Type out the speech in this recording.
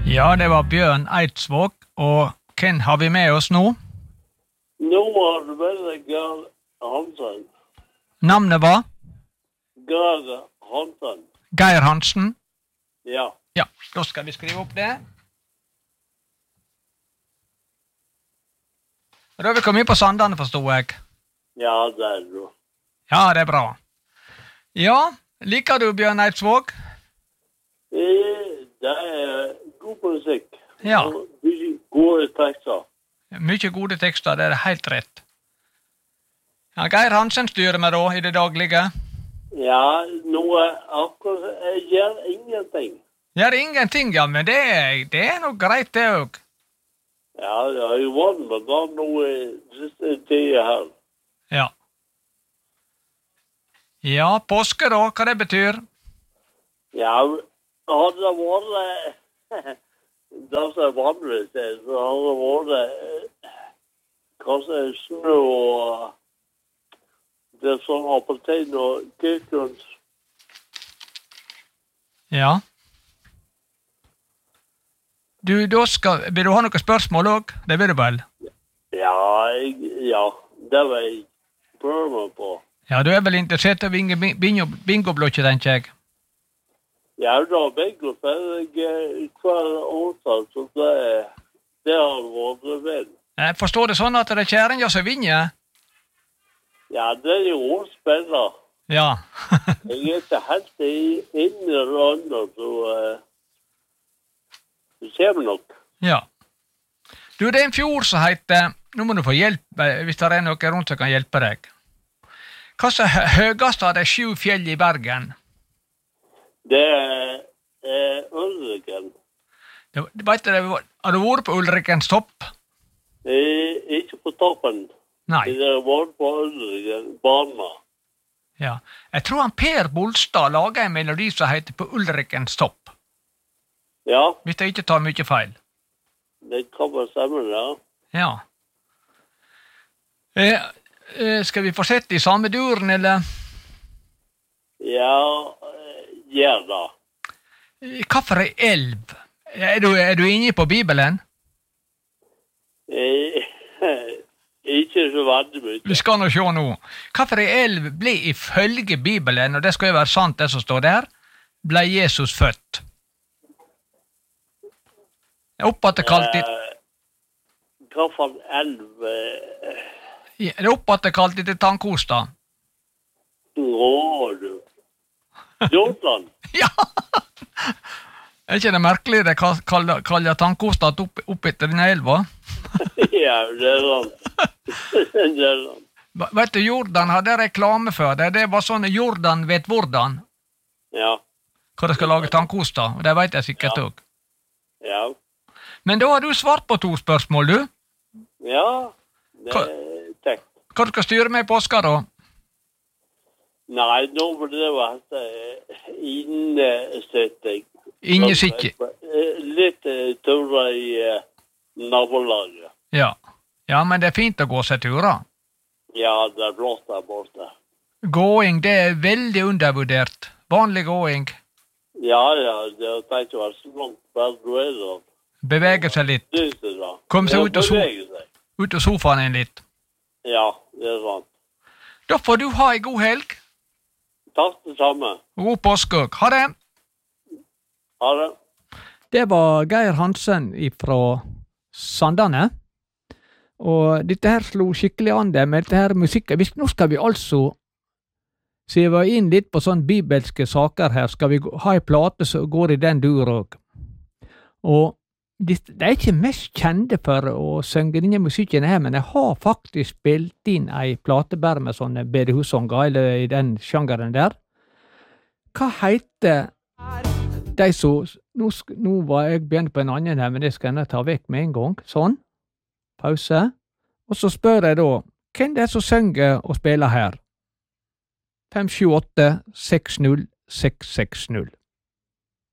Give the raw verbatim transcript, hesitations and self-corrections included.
Ja, det var Bjørn Eidsvåg, og hvem har vi med oss nå? Nå har du veldig Geir Hansen. Navnet var? Geir Hansen. Geir Hansen? Ja. Ja, da skal vi skrive opp det. Og da har vi kommet inn på Sandane, forstod jeg. Ja, det er du. Ja, det er bra. Ja, liker du Bjørn Eidsvåg? Eh, Det er god musikk. Ja. Og mye gode tekster. Mye gode tekster, det er helt rett. Ja, Geir Hansen styrer med da, i det daglige. Ja, noe akkurat, jeg gjør ingenting. Gjør ingenting, ja, men det, er- det er nok greit det også. Ja, jeg har jo vant med da noe siste tida her. Ja. Ja, påske da, hva det betyr? Ja, hadde det vært det som er vanligvis, så hadde det vært eh, kanskje snø og det er sånn appelsin og kykens. Ja. Du, da skal, vil du ha noen spørsmål også? Det vil du vel? Ja, jeg, ja, det vil jeg prøve meg på. Ja, du er vel interessert i bingo, bingo, bingo-blokket, tenker jeg. Ja, da begge for jeg hver årstad, så det, det har vært vel. Jeg forstår det sånn at det er kjæringa som vinner? Ja, det er jo årspiller. Ja. Jeg er ikke helt i- inne i rønner, så uh, det kommer nok. Ja. Du, det er en fjord som heter, nå må du få hjelp eh, hvis det er noe rundt som kan hjelpe deg. Hva som er høyest av de sju fjell i Bergen? Det er eh, Ulriken. Det, vet du, har du vært på Ulrikens topp? Eh, ikke på toppen. Nei. Det har vært på Ulriken bana. Ja. Jeg tror han Per Bolstad laget en melodi som heter På Ulrikens topp. Ja, Hvis jeg ikke tar mye feil. det kan være stemme, ja. Ja. Eh, eh, skal vi fortsette i samme duren, eller? Ja, eh, gjør det. Eh, Hva for ei elv? Er du, er du inne på Bibelen? Eh, ikke så veldig mye. Vi skal nå se nå. Hva for ei elv ble ifølge Bibelen, og det skal jo være sant det som står der, ble Jesus født? Oppåt det kalt i, Eh, hva for en elv? Eh, det er oppåt det kalt i Tannkosta. Å, du. Jordan. Ja! Er ikke det merkelig det kall- kaller, kaller Tannkosta opp, opp etter denne elva? Ja, det er sant. Det er sant. Ve- Vet du, Jordan hadde reklame for det. Det var sånn Jordan vet hvordan, Ja, hva de skal lage tannkosta, og det vet jeg sikkert Ja. også. ja. Men da har du svart på to spørsmål, du. Ja, det Hva- er tekt. Hva du skal styre med i påska, da? Nei, nå burde det vært eh, innesitting. Innesikke. Eh, Litt eh, turer i eh, nabolaget. Ja. Ja, men det er fint å gå seg turer. Ja, det er flott der borte. Gåing, det er veldig undervurdert. Vanlig gåing. Ja, ja, det har tenkt å være så langt bare du er der. Bevege seg litt. Synes du da? Kom seg Ja, ut av so- bevege seg. Ut av sofaen en litt. Ja, det er sant. Da får du ha ei god helg. Takk det samme. God påske òg. Ha det. Ha det. Det var Geir Hansen fra Sandane. Og dette her slo skikkelig an det med dette her musikken. Hvis, nå skal vi altså se vi inn litt på sånne bibelske saker her. Skal vi gå- ha ei plate som går i den dur òg. Og de, de er ikke mest kjente for å synge denne musikken her, men jeg har faktisk spilt inn ei plate bare med sånne bedehussanger, eller i den sjangeren der. Hva heter de som nå, sk- nå var jeg begynt på en annen her, men det skal jeg ta vekk med en gang. Sånn. Pause. Og så spør jeg da, hvem det er som synger og spiller her? fem sju åtte seks null seks seks null.